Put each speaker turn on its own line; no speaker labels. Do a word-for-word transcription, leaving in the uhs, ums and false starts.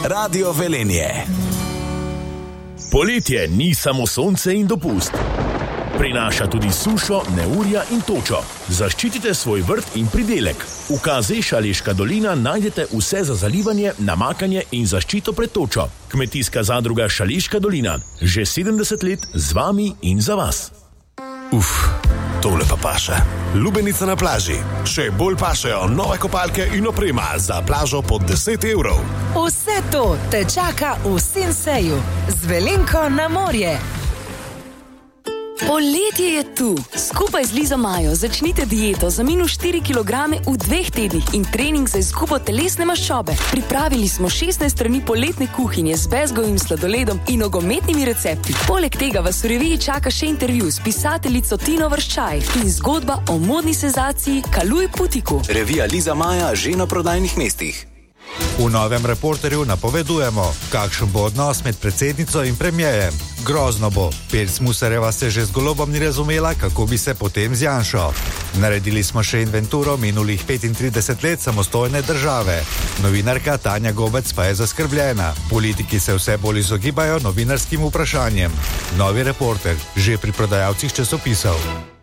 Radio Velenje.
Poletje ni samo sonce in dopust. Prinaša tudi sušo, neurja in točo. Zaščitite svoj vrt in pridelek. V K Z Šaleška dolina najdete vse za zalivanje, namakanje in zaščito pred točo. Kmetijska zadruga Šaleška dolina. Že sedemdeset let z vami in za vas.
Uf, tole pa paše. Lubenica na plaži. Še bolj pašejo nove kopalke in oprema za plažo pod deset evrov.
Vse to te čaka v Senseju. Z Velenko na morje.
Poletje je tu. Skupaj z Lizo Majo začnite dieto za minus štiri kilograme v dveh tednih in trening za izgubo telesne maščobe. Pripravili smo šestnajst strani poletne kuhinje z bezgovim sladoledom in nogometnimi recepti. Poleg tega vas v reviji čaka še intervju s pisateljico Tino Vrščaj in zgodba o modni senzaciji Kaluj Putiku.
Revija Liza Maja že na prodajnih mestih.
V novem Reporterju napovedujemo, kakšen bo odnos med predsednico in premierjem. Grozno bo. Pirc Musarjeva se že z Golobom ni razumela, kako bi se potem z Janšo. Naredili smo še inventuro minulih petintrideset let samostojne države. Novinarka Tanja Gobec pa je zaskrbljena. Politiki se vse bolj izogibajo novinarskim vprašanjem. Novi Reporter, že pri prodajalcih časopisov.